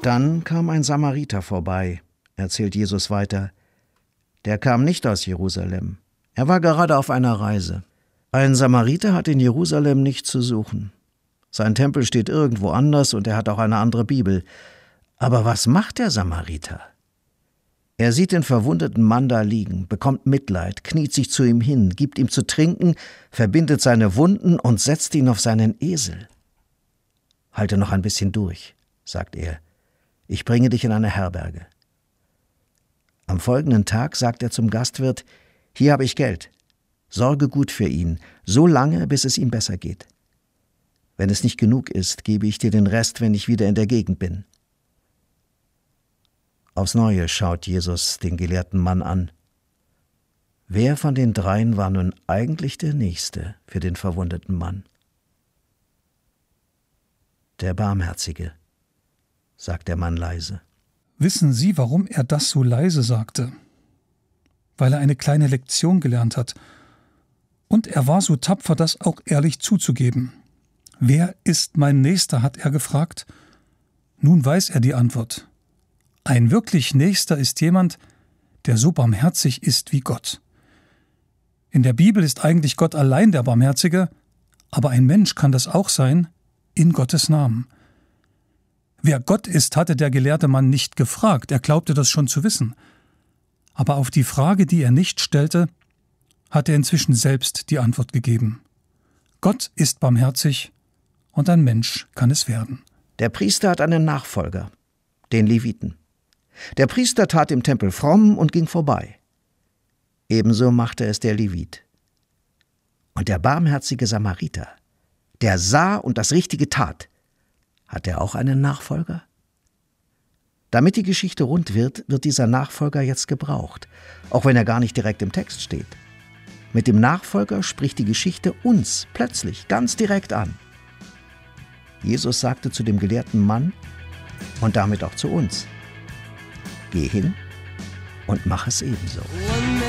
Dann kam ein Samariter vorbei, erzählt Jesus weiter. Der kam nicht aus Jerusalem. Er war gerade auf einer Reise. Ein Samariter hat in Jerusalem nichts zu suchen. Sein Tempel steht irgendwo anders und er hat auch eine andere Bibel. Aber was macht der Samariter? Er sieht den verwundeten Mann da liegen, bekommt Mitleid, kniet sich zu ihm hin, gibt ihm zu trinken, verbindet seine Wunden und setzt ihn auf seinen Esel. »Halte noch ein bisschen durch«, sagt er. »Ich bringe dich in eine Herberge.« Am folgenden Tag sagt er zum Gastwirt: »Hier habe ich Geld. Sorge gut für ihn, so lange, bis es ihm besser geht. Wenn es nicht genug ist, gebe ich dir den Rest, wenn ich wieder in der Gegend bin.« Aufs Neue schaut Jesus den gelehrten Mann an. Wer von den dreien war nun eigentlich der Nächste für den verwundeten Mann? »Der Barmherzige«, sagt der Mann leise. Wissen Sie, warum er das so leise sagte? Weil er eine kleine Lektion gelernt hat. Und er war so tapfer, das auch ehrlich zuzugeben. »Wer ist mein Nächster?« hat er gefragt. Nun weiß er die Antwort. Ein wirklich Nächster ist jemand, der so barmherzig ist wie Gott. In der Bibel ist eigentlich Gott allein der Barmherzige, aber ein Mensch kann das auch sein, in Gottes Namen. Wer Gott ist, hatte der gelehrte Mann nicht gefragt, er glaubte das schon zu wissen. Aber auf die Frage, die er nicht stellte, hat er inzwischen selbst die Antwort gegeben. Gott ist barmherzig und ein Mensch kann es werden. Der Priester hat einen Nachfolger, den Leviten. Der Priester tat im Tempel fromm und ging vorbei. Ebenso machte es der Levit. Und der barmherzige Samariter, der sah und das Richtige tat, hat er auch einen Nachfolger? Damit die Geschichte rund wird, wird dieser Nachfolger jetzt gebraucht, auch wenn er gar nicht direkt im Text steht. Mit dem Nachfolger spricht die Geschichte uns plötzlich ganz direkt an. Jesus sagte zu dem gelehrten Mann und damit auch zu uns: Geh hin und mach es ebenso.